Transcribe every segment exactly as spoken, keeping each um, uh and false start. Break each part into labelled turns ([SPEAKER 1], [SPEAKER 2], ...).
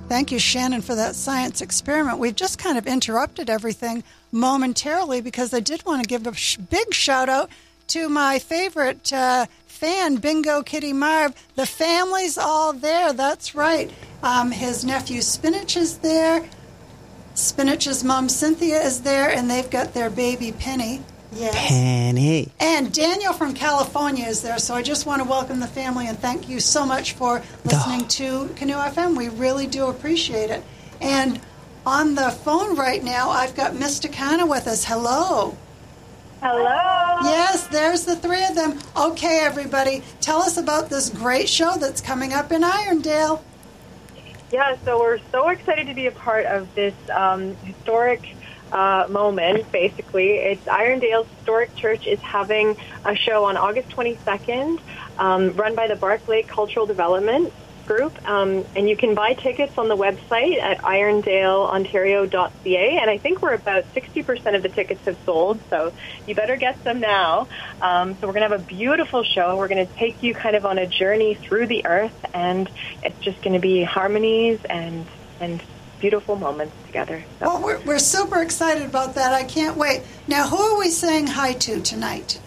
[SPEAKER 1] Thank you, Shannon, for that science experiment. We've just kind of interrupted everything momentarily because I did want to give a sh- big shout-out to my favorite uh, fan, Bingo Kitty Marv. The family's all there. That's right. Um, his nephew Spinach is there. Spinach's mom, Cynthia, is there, and they've got their baby, Penny. Yes.
[SPEAKER 2] Penny.
[SPEAKER 1] And Daniel from California is there, so I just want to welcome the family and thank you so much for listening to Canoe F M. We really do appreciate it. And on the phone right now, I've got Miss Takana with us. Hello.
[SPEAKER 3] Hello.
[SPEAKER 1] Yes, there's the three of them. Okay, everybody, tell us about this great show that's coming up in Irondale.
[SPEAKER 3] Yeah, so we're so excited to be a part of this um, historic Uh, moment, basically. It's Irondale Historic Church is having a show on August twenty-second, um, run by the Barclay Cultural Development Group, um, and you can buy tickets on the website at irondale ontario dot c a, and I think we're about sixty percent of the tickets have sold, so you better get them now. Um, so we're going to have a beautiful show. We're going to take you kind of on a journey through the earth, and it's just going to be harmonies and and beautiful moments together. So.
[SPEAKER 1] Well, we're, we're super excited about that. I can't wait. Now, who are we saying hi to tonight?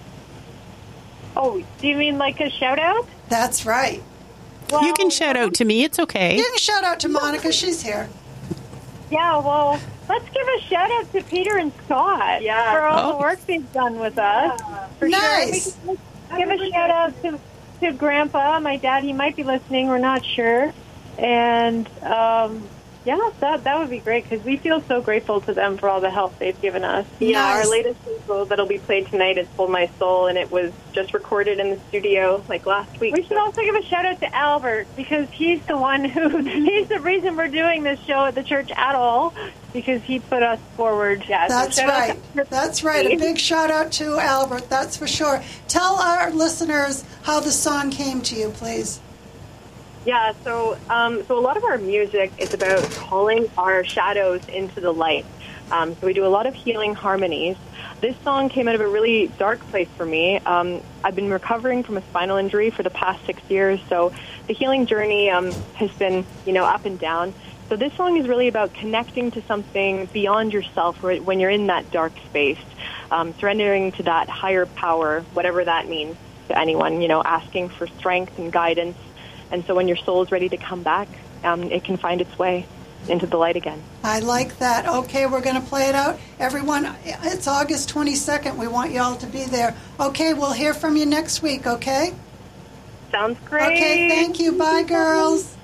[SPEAKER 3] Oh, do you mean like a shout-out?
[SPEAKER 1] That's right.
[SPEAKER 2] Well, you can shout out to me. It's okay.
[SPEAKER 1] You can shout out to Monica. She's here.
[SPEAKER 3] Yeah, well, let's give a shout-out to Peter and Scott yeah. for all oh. the work they've done with us. Yeah. For
[SPEAKER 1] nice.
[SPEAKER 3] Sure. Give a shout-out to, to Grandpa, my dad. He might be listening. We're not sure. And, um... yeah, that that would be great because we feel so grateful to them for all the help they've given us.
[SPEAKER 1] Nice.
[SPEAKER 3] Yeah, our latest single that'll be played tonight is Hold My Soul, and it was just recorded in the studio like last week. We should also give a shout out to Albert because he's the one who, he's the reason we're doing this show at the church at all because he put us forward. Yeah,
[SPEAKER 1] that's
[SPEAKER 3] so
[SPEAKER 1] right. That's right. A big shout out to Albert, that's for sure. Tell our listeners how the song came to you, please.
[SPEAKER 3] Yeah, so um, so a lot of our music is about calling our shadows into the light. Um, so we do a lot of healing harmonies. This song came out of a really dark place for me. Um, I've been recovering from a spinal injury for the past six years, so the healing journey um, has been, you know, up and down. So this song is really about connecting to something beyond yourself when you're in that dark space, um, surrendering to that higher power, whatever that means to anyone, you know, asking for strength and guidance. And so when your soul is ready to come back, um, it can find its way into the light again.
[SPEAKER 1] I like that. Okay, we're going to play it out. Everyone, it's August twenty-second. We want you all to be there. Okay, we'll hear from you next week, okay?
[SPEAKER 3] Sounds great.
[SPEAKER 1] Okay, thank you. Bye, girls.